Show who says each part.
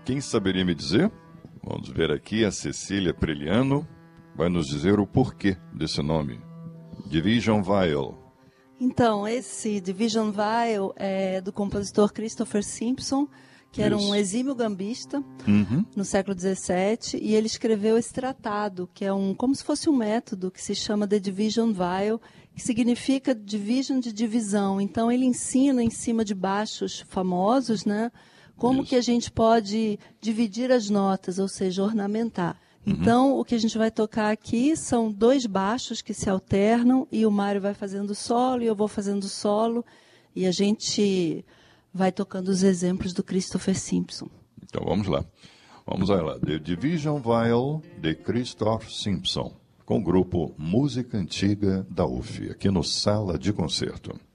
Speaker 1: Quem saberia me dizer? Vamos ver aqui, a Cecília Preliano vai nos dizer o porquê desse nome. Division Viol.
Speaker 2: Então, esse Division Viol é do compositor Christopher Simpson, que era um exímio gambista no século XVII, e ele escreveu esse tratado, que é como se fosse um método que se chama The Division Viol, que significa division de divisão. Então, ele ensina em cima de baixos famosos, né, como que a gente pode dividir as notas, ou seja, ornamentar. Então, o que a gente vai tocar aqui são 2 baixos que se alternam, e o Mário vai fazendo solo e eu vou fazendo solo, e a gente vai tocando os exemplos do Christopher Simpson.
Speaker 1: Então vamos lá. Vamos lá. The Division Viol de Christopher Simpson, com o grupo Música Antiga da UF, aqui no Sala de Concerto.